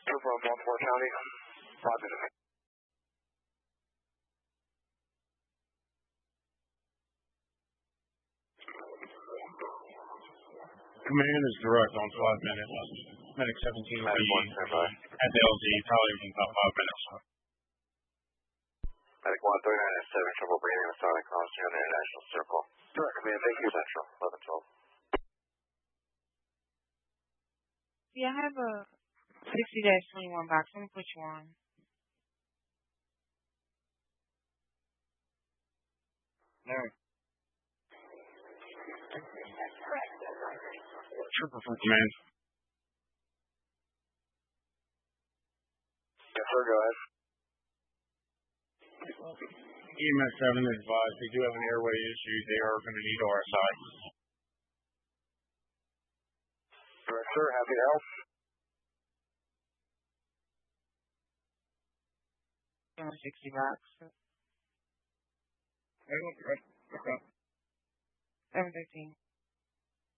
Trooper on Baltimore County. Roger. Command is direct on 5 minutes. Medic 17 will be at the LZ, probably in about 5 minutes. Medic 139 is 7 trouble breathing and starting cross here on the International Circle. Direct command, thank you. Central, 1112. Yeah, I have a 60-21 box. I'm going to put you on. Alright. Trooper from command. Yes, sir, go ahead. EMS 7 is advised they do have an airway issue. They are going to need RSI. Direct, sir, happy to help. 60 box. 713.